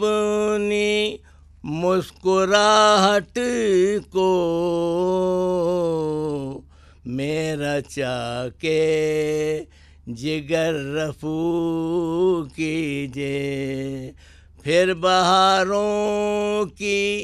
अपनी मुस्कुराहट को मेरा चाके जिगर रफू कीजिए। फिर बहारों की